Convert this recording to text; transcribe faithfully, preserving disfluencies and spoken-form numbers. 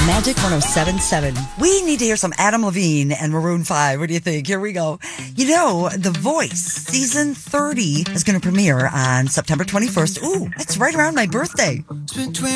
Magic one oh seven point seven. We need to hear some Adam Levine and Maroon five. What do you think? Here we go. You know, The Voice season thirty is going to premiere on September twenty-first. Ooh, that's right around my birthday.